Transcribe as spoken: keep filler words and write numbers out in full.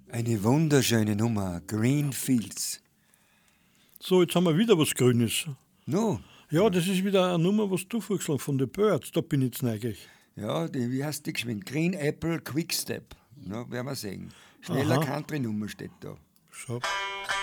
Eine wunderschöne Nummer, Greenfields. So, jetzt haben wir wieder was Grünes. No, Ja, das ist wieder eine Nummer, was du vorgeschlagen von den Birds. Da bin ich jetzt neugierig. ja, die, wie heißt die geschwind? Green Apple Quickstep. No, werden wir sehen. Schneller Aha. Country-Nummer steht da. Schau.